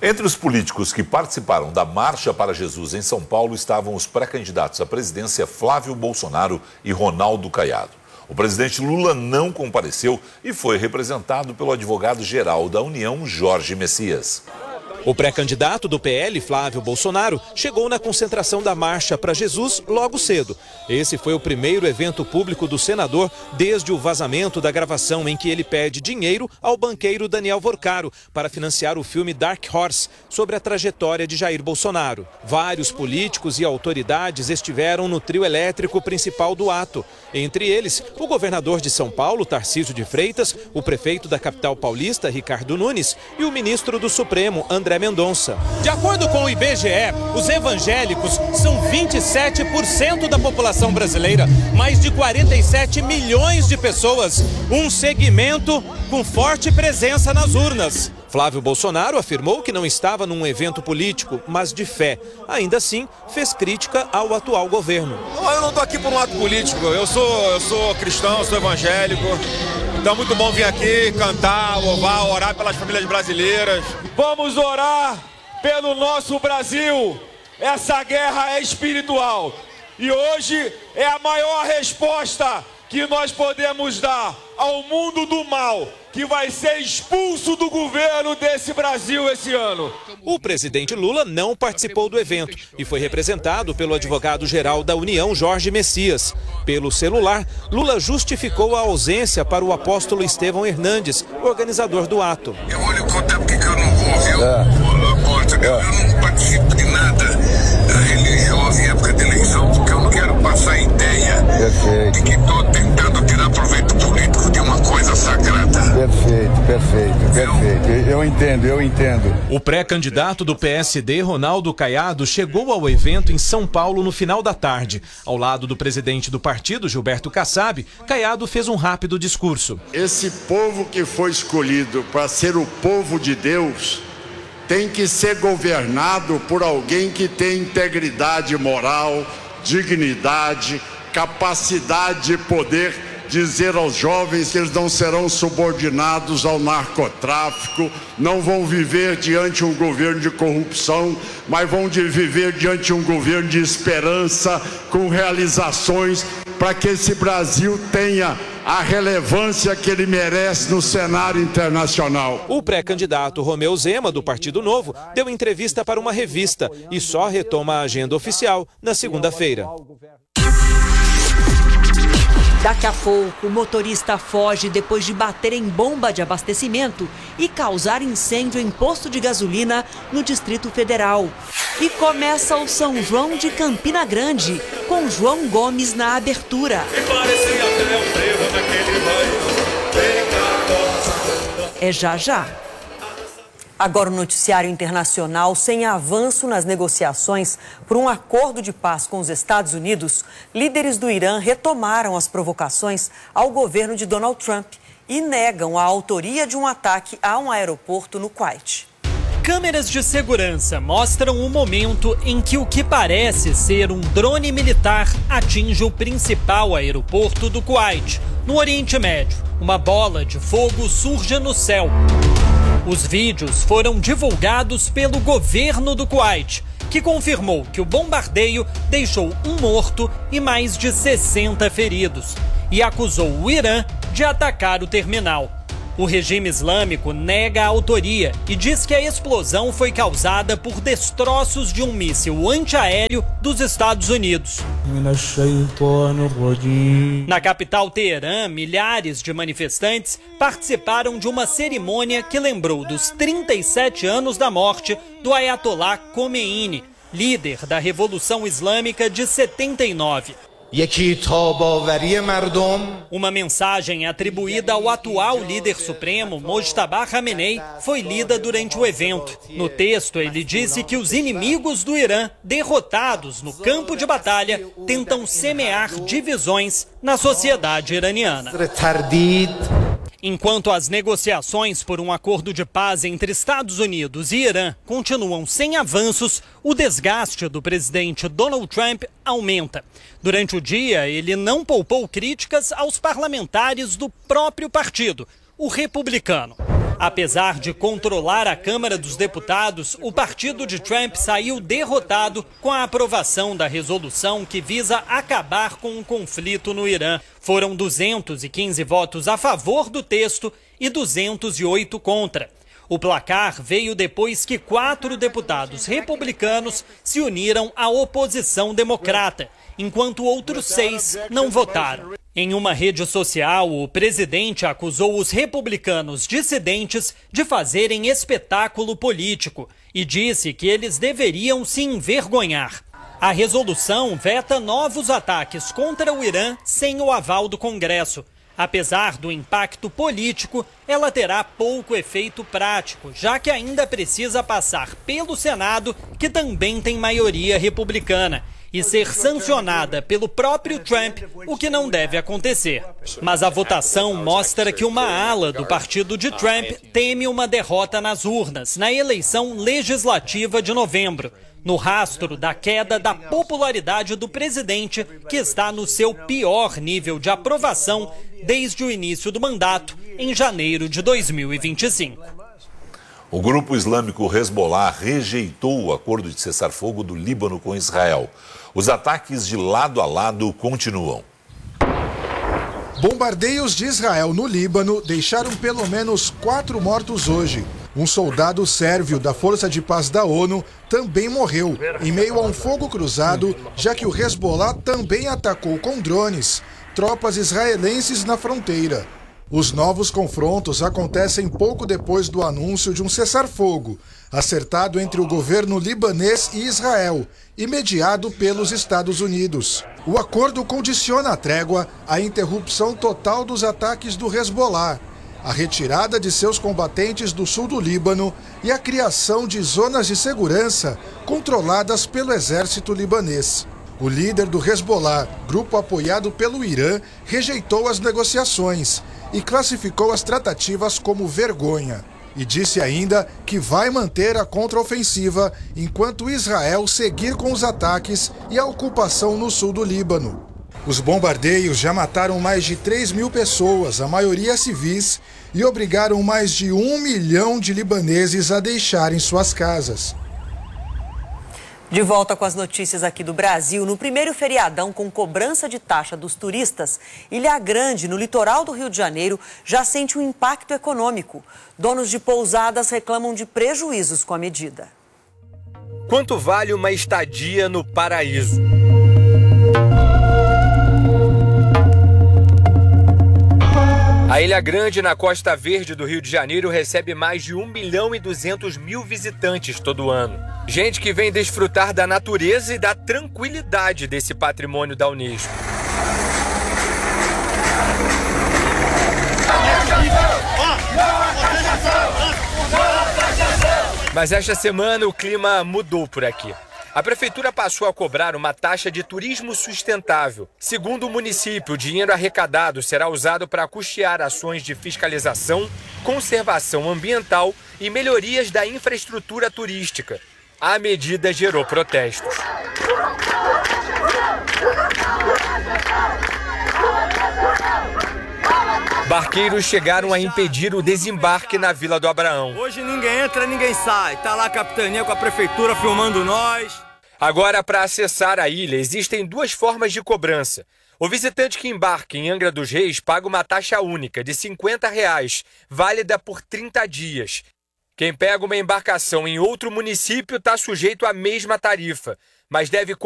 Entre os políticos que participaram da Marcha para Jesus em São Paulo estavam os pré-candidatos à presidência Flávio Bolsonaro e Ronaldo Caiado. O presidente Lula não compareceu e foi representado pelo advogado-geral da União, Jorge Messias. O pré-candidato do PL, Flávio Bolsonaro, chegou na concentração da Marcha para Jesus logo cedo. Esse foi o primeiro evento público do senador desde o vazamento da gravação em que ele pede dinheiro ao banqueiro Daniel Vorcaro para financiar o filme Dark Horse, sobre a trajetória de Jair Bolsonaro. Vários políticos e autoridades estiveram no trio elétrico principal do ato. Entre eles, o governador de São Paulo, Tarcísio de Freitas, o prefeito da capital paulista, Ricardo Nunes, e o ministro do Supremo, André Mendonça. De acordo com o IBGE, os evangélicos são 27% da população brasileira, mais de 47 milhões de pessoas, um segmento com forte presença nas urnas. Flávio Bolsonaro afirmou que não estava num evento político, mas de fé. Ainda assim, fez crítica ao atual governo. Eu não estou aqui por um ato político, eu sou cristão, sou evangélico. Então é muito bom vir aqui, cantar, louvar, orar pelas famílias brasileiras. Vamos orar pelo nosso Brasil. Essa guerra é espiritual. E hoje é a maior resposta que nós podemos dar ao mundo do mal, que vai ser expulso do governo desse Brasil esse ano. O presidente Lula não participou do evento e foi representado pelo advogado-geral da União, Jorge Messias. Pelo celular, Lula justificou a ausência para o apóstolo Estevão Hernandes, organizador do ato. Eu vou lhe contar porque eu não vou, viu? Eu não participo de nada religioso em época de eleição, porque eu não quero passar a ideia de que estou tentando tirar proveito político de uma coisa sagrada. Perfeito. Eu entendo. O pré-candidato do PSD, Ronaldo Caiado, chegou ao evento em São Paulo no final da tarde. Ao lado do presidente do partido, Gilberto Kassab, Caiado fez um rápido discurso. Esse povo que foi escolhido para ser o povo de Deus tem que ser governado por alguém que tem integridade moral, dignidade, capacidade de poder dizer aos jovens que eles não serão subordinados ao narcotráfico, não vão viver diante um governo de corrupção, mas vão viver diante um governo de esperança, com realizações, para que esse Brasil tenha a relevância que ele merece no cenário internacional. O pré-candidato Romeu Zema, do Partido Novo, deu entrevista para uma revista e só retoma a agenda oficial na segunda-feira. Daqui a pouco, o motorista foge depois de bater em bomba de abastecimento e causar incêndio em posto de gasolina no Distrito Federal. E começa o São João de Campina Grande, com João Gomes na abertura. É já. Agora o noticiário internacional. Sem avanço nas negociações por um acordo de paz com os Estados Unidos, líderes do Irã retomaram as provocações ao governo de Donald Trump e negam a autoria de um ataque a um aeroporto no Kuwait. Câmeras de segurança mostram o momento em que o que parece ser um drone militar atinge o principal aeroporto do Kuwait, no Oriente Médio. Uma bola de fogo surge no céu. Os vídeos foram divulgados pelo governo do Kuwait, que confirmou que o bombardeio deixou um morto e mais de 60 feridos, e acusou o Irã de atacar o terminal. O regime islâmico nega a autoria e diz que a explosão foi causada por destroços de um míssil antiaéreo dos Estados Unidos. Na capital Teherã, milhares de manifestantes participaram de uma cerimônia que lembrou dos 37 anos da morte do Ayatollah Khomeini, líder da Revolução Islâmica de 79. Uma mensagem atribuída ao atual líder supremo, Mojtaba Khamenei, foi lida durante o evento. No texto, ele disse que os inimigos do Irã, derrotados no campo de batalha, tentam semear divisões na sociedade iraniana. Enquanto as negociações por um acordo de paz entre Estados Unidos e Irã continuam sem avanços, o desgaste do presidente Donald Trump aumenta. Durante o dia, ele não poupou críticas aos parlamentares do próprio partido, o republicano. Apesar de controlar a Câmara dos Deputados, o partido de Trump saiu derrotado com a aprovação da resolução que visa acabar com o conflito no Irã. Foram 215 votos a favor do texto e 208 contra. O placar veio depois que 4 deputados republicanos se uniram à oposição democrata, enquanto outros 6 não votaram. Em uma rede social, o presidente acusou os republicanos dissidentes de fazerem espetáculo político e disse que eles deveriam se envergonhar. A resolução veta novos ataques contra o Irã sem o aval do Congresso. Apesar do impacto político, ela terá pouco efeito prático, já que ainda precisa passar pelo Senado, que também tem maioria republicana, e ser sancionada pelo próprio Trump, o que não deve acontecer. Mas a votação mostra que uma ala do partido de Trump teme uma derrota nas urnas, na eleição legislativa de novembro, no rastro da queda da popularidade do presidente, que está no seu pior nível de aprovação desde o início do mandato, em janeiro de 2025. O grupo islâmico Hezbollah rejeitou o acordo de cessar-fogo do Líbano com Israel. Os ataques de lado a lado continuam. Bombardeios de Israel no Líbano deixaram pelo menos 4 mortos hoje. Um soldado sérvio da Força de Paz da ONU também morreu em meio a um fogo cruzado, já que o Hezbollah também atacou com drones tropas israelenses na fronteira. Os novos confrontos acontecem pouco depois do anúncio de um cessar-fogo, acertado entre o governo libanês e Israel, e mediado pelos Estados Unidos. O acordo condiciona a trégua à interrupção total dos ataques do Hezbollah, a retirada de seus combatentes do sul do Líbano e a criação de zonas de segurança controladas pelo exército libanês. O líder do Hezbollah, grupo apoiado pelo Irã, rejeitou as negociações e classificou as tratativas como vergonha. E disse ainda que vai manter a contraofensiva enquanto Israel seguir com os ataques e a ocupação no sul do Líbano. Os bombardeios já mataram mais de 3.000 pessoas, a maioria civis, e obrigaram mais de 1 milhão de libaneses a deixarem suas casas. De volta com as notícias aqui do Brasil, no primeiro feriadão com cobrança de taxa dos turistas, Ilha Grande, no litoral do Rio de Janeiro, já sente um impacto econômico. Donos de pousadas reclamam de prejuízos com a medida. Quanto vale uma estadia no paraíso? A Ilha Grande, na Costa Verde do Rio de Janeiro, recebe mais de 1.200.000 visitantes todo ano. Gente que vem desfrutar da natureza e da tranquilidade desse patrimônio da Unesco. Mas esta semana o clima mudou por aqui. A prefeitura passou a cobrar uma taxa de turismo sustentável. Segundo o município, o dinheiro arrecadado será usado para custear ações de fiscalização, conservação ambiental e melhorias da infraestrutura turística. A medida gerou protestos. Barqueiros chegaram a impedir o desembarque na Vila do Abraão. Hoje ninguém entra, ninguém sai. Tá lá a capitania com a prefeitura filmando nós. Agora, para acessar a ilha, existem 2 formas de cobrança. O visitante que embarca em Angra dos Reis paga uma taxa única de R$ 50, válida por 30 dias. Quem pega uma embarcação em outro município está sujeito à mesma tarifa, mas deve